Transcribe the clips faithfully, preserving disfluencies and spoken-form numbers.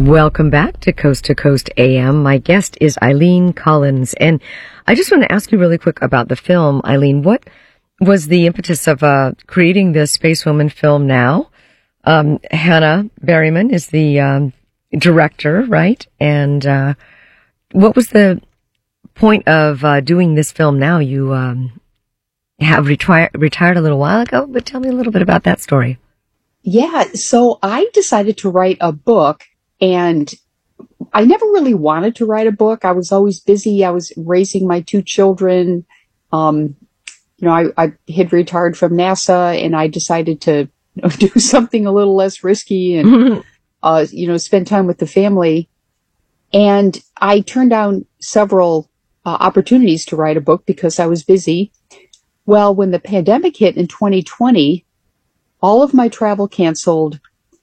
Welcome back to Coast to Coast A M. My guest is Eileen Collins, and I just want to ask you really quick about the film. Eileen, what was the impetus of uh, creating the Space Woman film now? Um, Hannah Berryman is the um, director, right? And uh, what was the point of uh, doing this film now? You um, have retri- retired a little while ago, but tell me a little bit about that story. Yeah, so I decided to write a book. And I never really wanted to write a book. I was always busy. I was raising my two children. Um, you know, I, I had retired from NASA and I decided to you know, do something a little less risky and, uh, you know, spend time with the family. And I turned down several uh, opportunities to write a book because I was busy. Well, when the pandemic hit in twenty twenty, all of my travel canceled.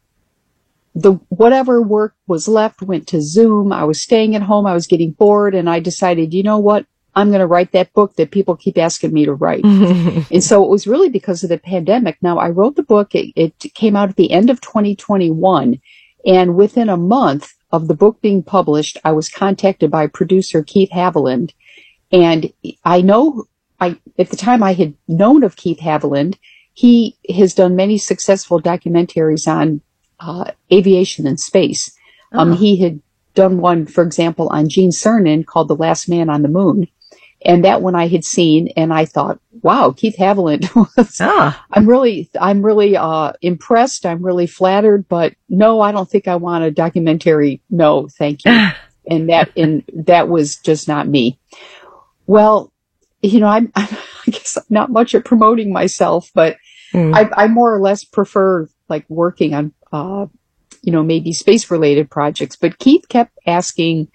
The whatever work was left went to Zoom. I was staying at home. I was getting bored. And I decided, you know what? I'm going to write that book that people keep asking me to write. And so it was really because of the pandemic. Now, I wrote the book. It, it came out at the end of twenty twenty-one. And within a month of the book being published, I was contacted by producer Keith Haviland. And I know, I at the time I had known of Keith Haviland. He has done many successful documentaries on Uh, aviation and space. Oh. Um, he had done one, for example, on Gene Cernan called The Last Man on the Moon. And that one I had seen and I thought, wow, Keith Haviland was, ah. I'm really, I'm really, uh, impressed. I'm really flattered, but no, I don't think I want a documentary. No, thank you. and that, and that was just not me. Well, you know, I'm, I'm I guess I'm not much at promoting myself, but mm. I, I more or less prefer like working on Uh, you know, maybe space-related projects. But Keith kept asking,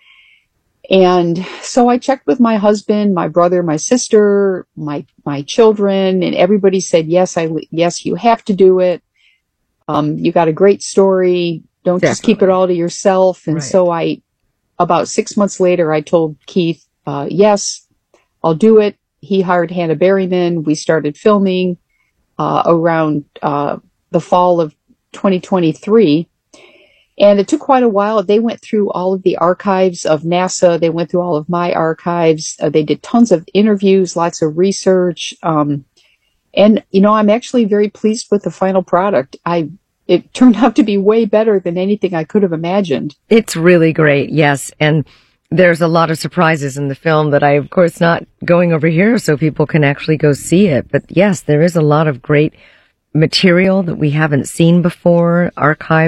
and so I checked with my husband, my brother, my sister, my my children, and everybody said, yes, I yes, you have to do it. Um, you got a great story. Don't Definitely. Just keep it all to yourself. And right. so I, about six months later, I told Keith, uh, yes, I'll do it. He hired Hannah Berryman. We started filming uh, around uh, the fall of twenty twenty-three. And it took quite a while. They went through all of the archives of NASA. They went through all of my archives. Uh, they did tons of interviews, lots of research. Um, and, you know, I'm actually very pleased with the final product. I, it turned out to be way better than anything I could have imagined. It's really great. Yes. And there's a lot of surprises in the film that I, of course, not going over here so people can actually go see it. But yes, there is a lot of great material that we haven't seen before, archived.